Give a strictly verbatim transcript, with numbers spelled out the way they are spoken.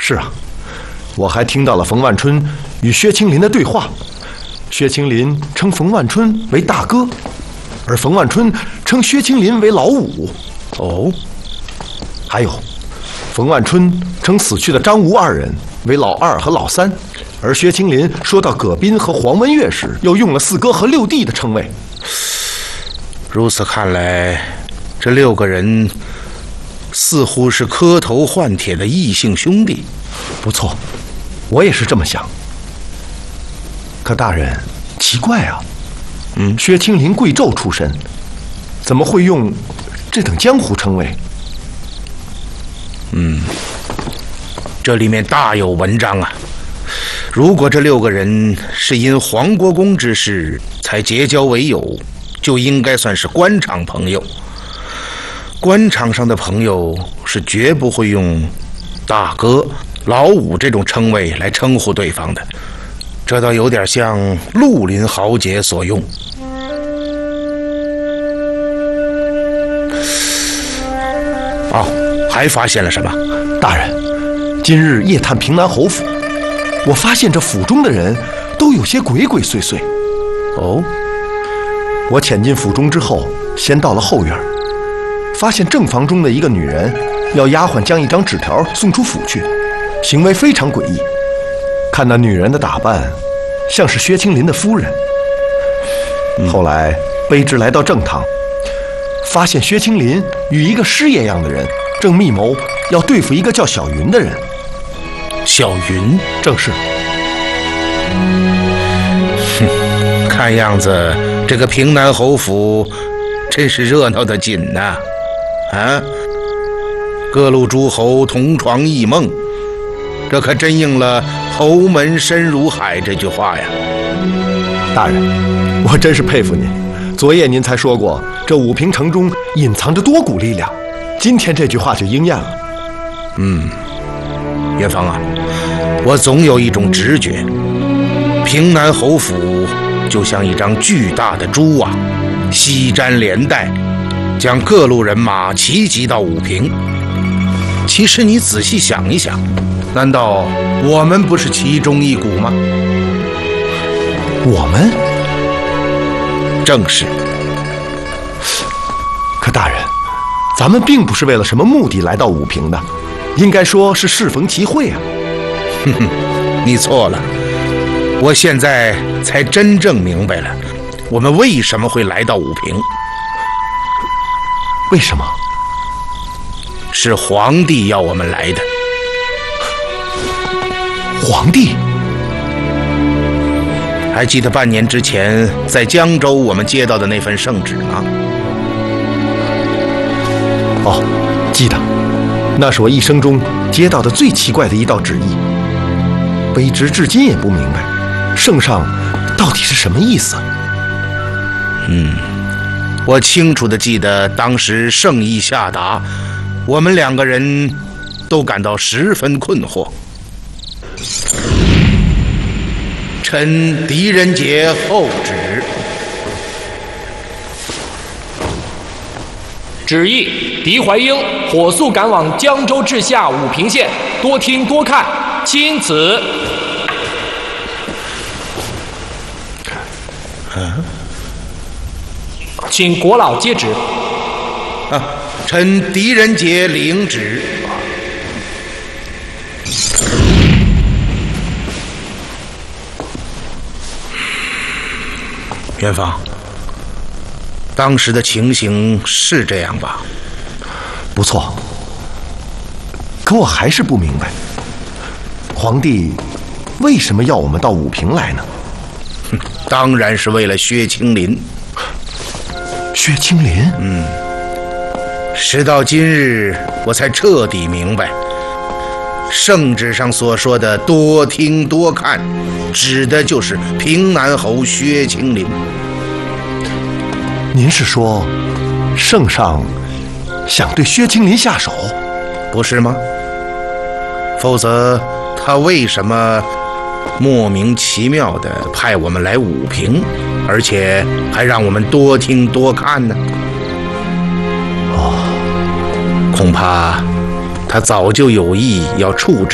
是啊，我还听到了冯万春与薛青林的对话。薛青林称冯万春为大哥，而冯万春称薛青林为老五。 哦， 还有，冯万春称死去的张吴二人为老二和老三，而薛青林说到葛斌和黄文月时，又用了四哥和六弟的称谓。 如此看来，这六个人似乎是磕头换帖的异姓兄弟。 不错，我也是这么想。可大人，奇怪啊， 嗯， 薛青林贵胄出身，怎么会用这等江湖称谓？ 嗯，这里面大有文章啊！如果这六个人是因黄国公之事才结交为友，就应该算是官场朋友。官场上的朋友是绝不会用大哥、老五这种称谓来称呼对方的，这倒有点像绿林豪杰所用。哦，还发现了什么？ 大人，今日夜探平南侯府，我发现这府中的人都有些鬼鬼祟祟。 哦， 我潜进府中之后，先到了后院，发现正房中的一个女人要丫鬟将一张纸条送出府去，行为非常诡异。看那女人的打扮，像是薛青林的夫人。后来卑职来到正堂，发现薛青林与一个师爷样的人正密谋要对付一个叫小云的人。 小云？ 正是。 哼，看样子这个平南侯府真是热闹的紧呐！啊，各路诸侯同床异梦，这可真应了侯门深如海这句话呀。 大人，我真是佩服您。昨夜您才说过，这武平城中隐藏着多股力量，今天这句话就应验了。 嗯，元芳啊，我总有一种直觉，平南侯府就像一张巨大的蛛网，西粘连带，将各路人马齐集到武平。其实你仔细想一想，难道我们不是其中一股吗？ 我们？ 正是。 可大人，咱们并不是为了什么目的来到武平的，应该说是适逢其会啊。 哼哼，你错了，我现在才真正明白了，我们为什么会来到武平。 为什么？ 是皇帝要我们来的。 皇帝？ 还记得半年之前在江州我们接到的那份圣旨吗？ 哦，记得，那是我一生中接到的最奇怪的一道旨意。卑职至今也不明白，圣上到底是什么意思。 嗯，我清楚地记得当时圣意下达，我们两个人都感到十分困惑。臣狄仁杰后旨。 旨意：狄怀英火速赶往江州治下武平县，多听多看，钦此。 嗯， 请国老接旨。 啊，臣狄仁杰领旨。元芳，当时的情形是这样吧？ 不错，可我还是不明白，皇帝为什么要我们到武平来呢？ 哼，当然是为了薛青林。 薛青林？ 嗯，时到今日，我才彻底明白，圣旨上所说的多听多看，指的就是平南侯薛青林。 您是说，圣上想对薛青林下手？ 不是吗？否则他为什么莫名其妙地派我们来武平，而且还让我们多听多看呢？ 哦， 恐怕他早就有意要处置